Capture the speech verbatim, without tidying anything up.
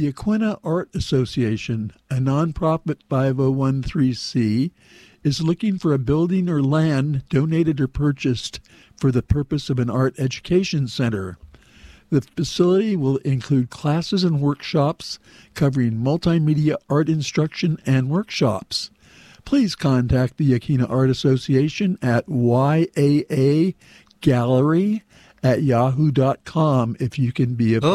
The Aquinnah Art Association, a nonprofit five oh one c, is looking for a building or land donated or purchased for the purpose of an art education center. The facility will include classes and workshops covering multimedia art instruction and workshops. Please contact the Aquinnah Art Association at y a a gallery at yahoo dot com if you can be of